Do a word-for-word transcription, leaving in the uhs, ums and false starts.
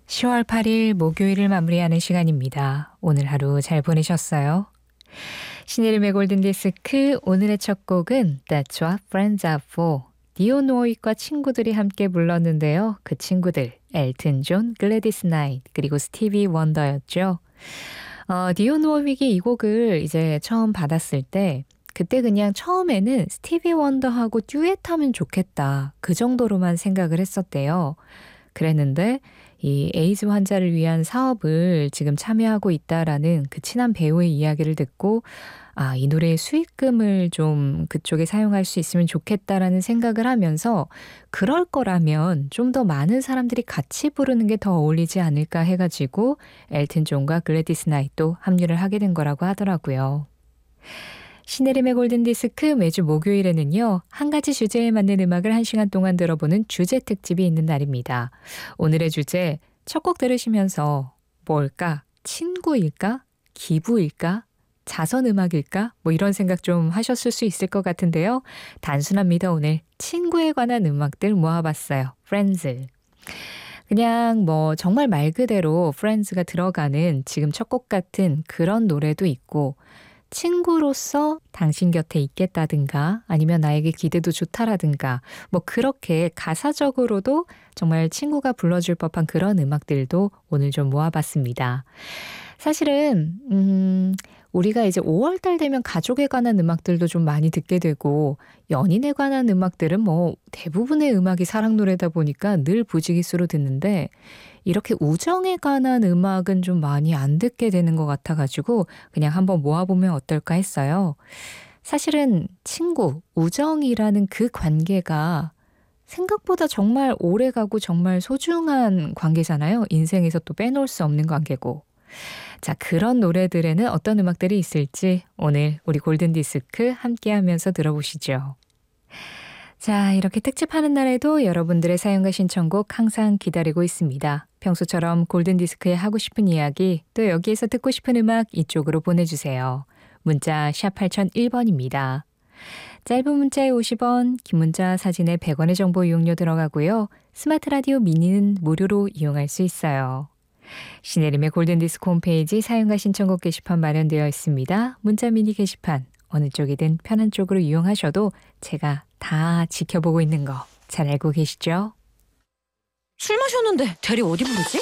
시월 팔일 목요일을 마무리하는 시간입니다. 오늘 하루 잘 보내셨어요? 신혜림의 골든디스크 오늘의 첫 곡은 That's What Friends Are For 디온 워윅과 친구들이 함께 불렀는데요. 그 친구들 엘튼 존, 글래디스 나이트 그리고 스티비 원더였죠. 어, 디온 워윅이 이 곡을 이제 처음 받았을 때 그때 그냥 처음에는 스티비 원더하고 듀엣하면 좋겠다 그 정도로만 생각을 했었대요. 그랬는데 이 에이즈 환자를 위한 사업을 지금 참여하고 있다라는 그 친한 배우의 이야기를 듣고 아, 이 노래의 수익금을 좀 그쪽에 사용할 수 있으면 좋겠다라는 생각을 하면서 그럴 거라면 좀 더 많은 사람들이 같이 부르는 게 더 어울리지 않을까 해가지고 엘튼 존과 글래디스 나이트도 합류를 하게 된 거라고 하더라고요. 신혜림의 골든디스크 매주 목요일에는요. 한 가지 주제에 맞는 음악을 한 시간 동안 들어보는 주제 특집이 있는 날입니다. 오늘의 주제 첫 곡 들으시면서 뭘까? 친구일까? 기부일까? 자선음악일까? 뭐 이런 생각 좀 하셨을 수 있을 것 같은데요. 단순합니다. 오늘 친구에 관한 음악들 모아봤어요. Friends. 그냥 뭐 정말 말 그대로 Friends가 들어가는 지금 첫 곡 같은 그런 노래도 있고 친구로서 당신 곁에 있겠다든가 아니면 나에게 기대도 좋다라든가 뭐 그렇게 가사적으로도 정말 친구가 불러줄 법한 그런 음악들도 오늘 좀 모아봤습니다. 사실은 음, 우리가 이제 오월달 되면 가족에 관한 음악들도 좀 많이 듣게 되고 연인에 관한 음악들은 뭐 대부분의 음악이 사랑 노래다 보니까 늘 부지기수로 듣는데 이렇게 우정에 관한 음악은 좀 많이 안 듣게 되는 것 같아가지고 그냥 한번 모아보면 어떨까 했어요. 사실은 친구, 우정이라는 그 관계가 생각보다 정말 오래가고 정말 소중한 관계잖아요. 인생에서 또 빼놓을 수 없는 관계고. 자, 그런 노래들에는 어떤 음악들이 있을지 오늘 우리 골든디스크 함께하면서 들어보시죠. 자, 이렇게 특집하는 날에도 여러분들의 사연과 신청곡 항상 기다리고 있습니다. 평소처럼 골든디스크에 하고 싶은 이야기 또 여기에서 듣고 싶은 음악 이쪽으로 보내주세요. 문자 샵 팔공공일 번입니다. 짧은 문자에 오십 원, 긴 문자 사진에 백 원의 정보 이용료 들어가고요. 스마트 라디오 미니는 무료로 이용할 수 있어요. 신혜림의 골든디스크 홈페이지 사연과 신청곡 게시판 마련되어 있습니다. 문자 미니 게시판 어느 쪽이든 편한 쪽으로 이용하셔도 제가 다 지켜보고 있는 거 잘 알고 계시죠? 술 마셨는데 대리 어디 부르지?